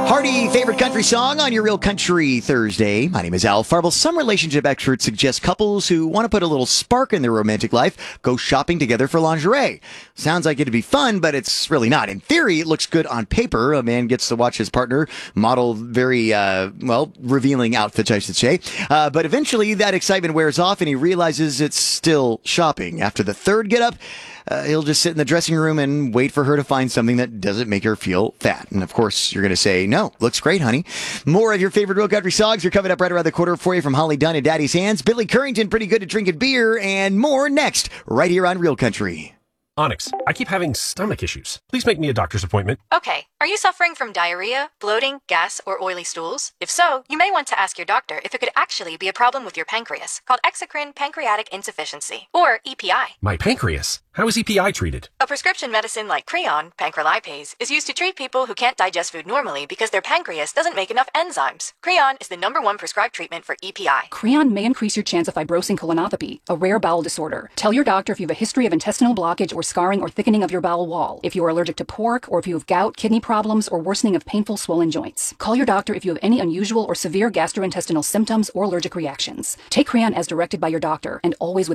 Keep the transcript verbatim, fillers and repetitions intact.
Hearty favorite country song on your Real Country Thursday. My name is Al Farble. Some relationship experts suggest couples who want to put a little spark in their romantic life go shopping together for lingerie. Sounds like it'd be fun, but it's really not. In theory, it looks good on paper. A man gets to watch his partner model very, uh, well, revealing outfits, I should say. Uh, but eventually that excitement wears off and he realizes it's still shopping. After the third get up, Uh, he'll just sit in the dressing room and wait for her to find something that doesn't make her feel fat. And of course, you're going to say, no, looks great, honey. More of your favorite Real Country songs are coming up right around the corner for you from Holly Dunn and Daddy's Hands. Billy Currington, pretty good at drinking beer, and more next, right here on Real Country. Onyx, I keep having stomach issues. Please make me a doctor's appointment. Okay, are you suffering from diarrhea, bloating, gas, or oily stools? If so, you may want to ask your doctor if it could actually be a problem with your pancreas, called exocrine pancreatic insufficiency, or E P I. My pancreas? How is E P I treated? A prescription medicine like Creon, pancrelipase, is used to treat people who can't digest food normally because their pancreas doesn't make enough enzymes. Creon is the number one prescribed treatment for E P I. Creon may increase your chance of fibrosing colonopathy, a rare bowel disorder. Tell your doctor if you have a history of intestinal blockage or scarring or thickening of your bowel wall, if you are allergic to pork, or if you have gout, kidney problems, or worsening of painful swollen joints. Call your doctor if you have any unusual or severe gastrointestinal symptoms or allergic reactions. Take Creon as directed by your doctor and always with